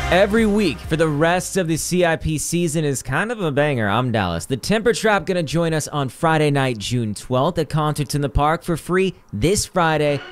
Every week for the rest of the CIP season is kind of a banger. I'm Dallas. The Temper Trap gonna join us on Friday night, June 12th at Concerts in the Park for free this Friday.